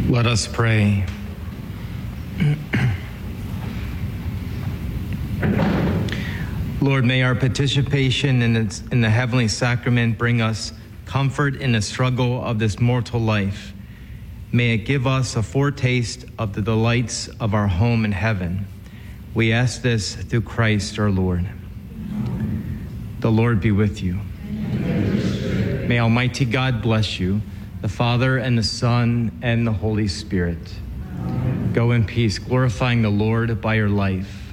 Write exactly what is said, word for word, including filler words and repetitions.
Let us pray. Lord, may our participation in the, in the heavenly sacrament bring us comfort in the struggle of this mortal life. May it give us a foretaste of the delights of our home in heaven. We ask this through Christ our Lord. The Lord be with you. May Almighty God bless you, the Father and the Son and the Holy Spirit. Amen. Go in peace, glorifying the Lord by your life.